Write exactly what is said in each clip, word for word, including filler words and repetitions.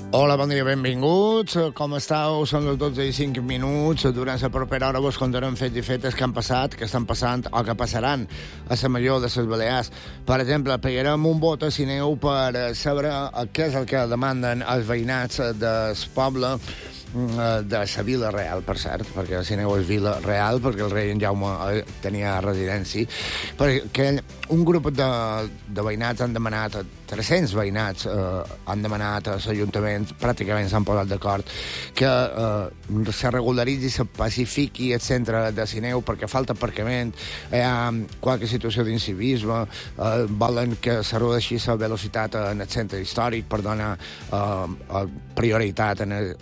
Hola, bon dia, benvinguts. Com estàu? Són les dotze i cinc minuts. Durant la propera hora vos contarem fets i fetes que han passat, que estan passant o que passaran a la major de les Balears. Per exemple, pegarem un vot a Sineu per saber què és el que demanden els veïnats del poble de la Vila Real, per cert, perquè Sineu és Vila Real, perquè el rei en Jaume tenia residència, perquè un grup de, de veïnats han demanat, tres-cents veïnats eh, han demanat a l'Ajuntament, pràcticament s'han posat d'acord, que eh, se regularitzi, se pacifiqui el centre de Sineu perquè falta aparcament, hi ha qualque situació d'incivisme, eh, volen que se redueixi la velocitat en el centre històric per donar eh, prioritat en el,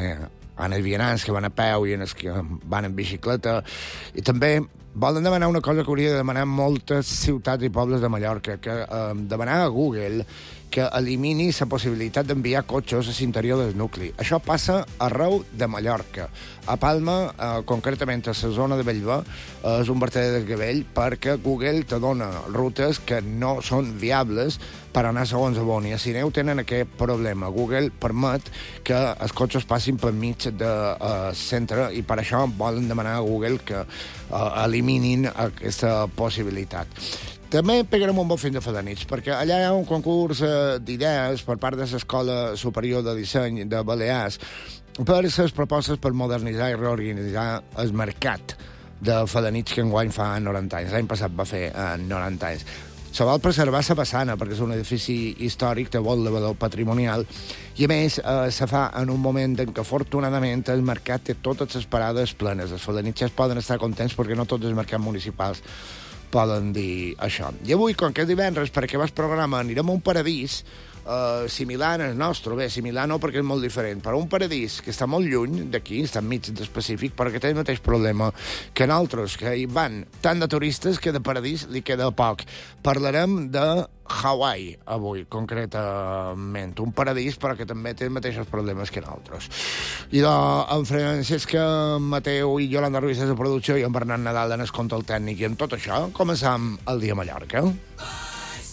en els vianants que van a peu i en els que van en bicicleta, i també volen demanar una cosa que hauria de demanar moltes ciutats i pobles de Mallorca, que eh, demanar a Google que elimini la possibilitat d'enviar cotxes a l'interior del nucli. Això passa arreu de Mallorca. A Palma, eh, concretament a la zona de Bellver, eh, és un vertader de desgavell perquè Google te dona rutes que no són viables per anar segons a on. I a Sineu tenen aquest problema. Google permet que els cotxes passin per mig del uh, centre i per això volen demanar a Google que uh, eliminin aquesta possibilitat. També pegarem un bon fin de fa de nits, perquè allà hi ha un concurs uh, d'idees per part de l'Escola Superior de Disseny de Balears per les propostes per modernitzar i reorganitzar el mercat de Felanitx que enguany fa noranta anys. L'any passat va fer uh, noranta anys. Se vol preservar la façana perquè és un edifici històric, té molt de valor patrimonial, i a més eh, se fa en un moment en què afortunadament el mercat té totes les parades plenes. Els felanitxers poden estar contents perquè no tots els mercats municipals poden dir això. I avui, com que és divendres, perquè vas programa, anirem a un paradís Uh, similar al nostre, bé, similar no perquè és molt diferent, però un paradís que està molt lluny d'aquí, està enmig del Pacífic, però que té el mateix problema que nosaltres, que hi van tant de turistes que de paradís li queda poc. Parlarem de Hawaii avui, concretament. Un paradís, però que també té els mateixos problemes que nosaltres. I doncs, en Francesc Mateu i Yolanda Ruiz de la producció i en Bernat Nadal en el control tècnic, i amb tot això començam el dia a Mallorca.